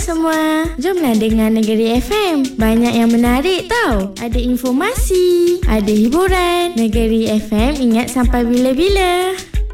semua. Jomlah dengar Negeri FM. Banyak yang menarik tau. Ada informasi, ada hiburan. Negeri FM ingat sampai bila-bila.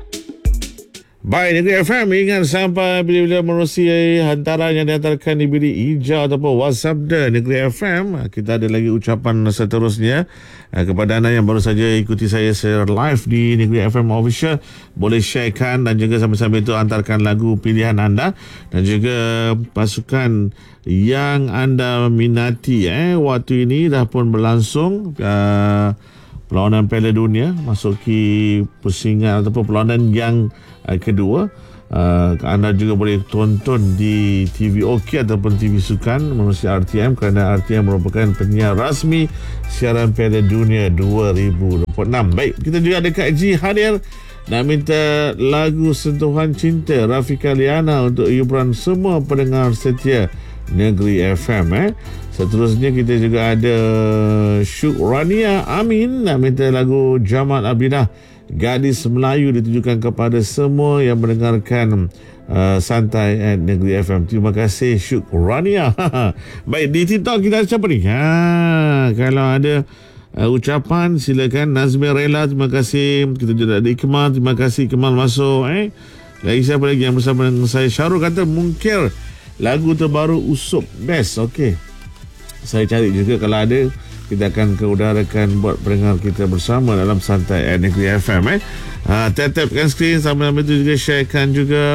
Baik, Negeri FM ingat sampai bila-bila menerusi hantaran yang dihantarkan di bilik hijau ataupun WhatsApp Negeri FM. Kita ada lagi ucapan seterusnya kepada anda yang baru saja ikuti saya secara live di Negeri FM Official. Boleh sharekan dan juga sambil-sambil itu hantarkan lagu pilihan anda dan juga pasukan yang anda minati. Waktu ini dah pun berlangsung perlawanan Piala Dunia masuki pusingan ataupun perlawanan yang kedua. Anda juga boleh tonton di TV OK ataupun TV Sukan melalui RTM kerana RTM merupakan penyiar rasmi siaran Piala Dunia 2026. Baik, kita juga ada Kak Ji hadir nak minta lagu Sentuhan Cinta Rafika Liana untuk hiburan semua pendengar setia Negeri FM. Seterusnya kita juga ada Syukrania Amin nak minta lagu Jamal Abidinah Gadis Melayu ditujukan kepada semua yang mendengarkan Santai at Negeri FM. Terima kasih Syukrania. Baik, di TikTok kita ada siapa ni? Kalau ada ucapan silakan. Nazmi Rela, terima kasih. Kita juga ada Ikmal, terima kasih Ikmal masuk. Lagi siapa lagi yang bersama dengan saya? Syarul kata Mungkir lagu terbaru Usup best. Okey, saya cari juga kalau ada, kita akan keudarakan buat pendengar kita bersama dalam Santai Negeri FM. Tap-tapkan skrin sambil-sambil itu juga sharekan juga.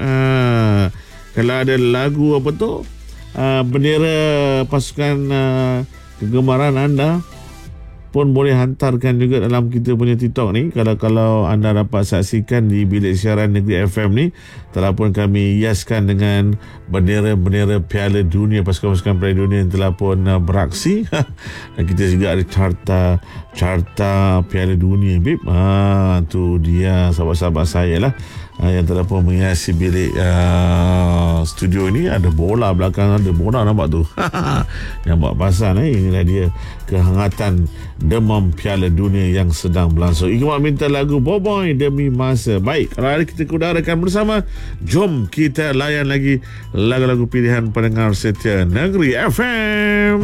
Kalau ada lagu apa tu, bendera pasukan kegemaran anda pun boleh hantarkan juga dalam kita punya TikTok ni. Kalau anda dapat saksikan di bilik siaran Negeri FM ni, telah pun kami hiaskan dengan bendera-bendera Piala Dunia, pasukan-pasukan Piala Dunia yang telah pun beraksi. Dan kita juga ada carta Piala Dunia, Bib. Tu dia sahabat-sahabat saya lah yang telah pun menghiasi bilik studio ini. Ada bola belakang, ada bola nampak tu. Yang buat pasang inilah dia kehangatan demam Piala Dunia yang sedang berlangsung. Iqmal minta lagu Boboy Demi Masa. Baik, kalau hari kita udarakan bersama, jom kita layan lagi lagu-lagu pilihan pendengar setia Negeri FM.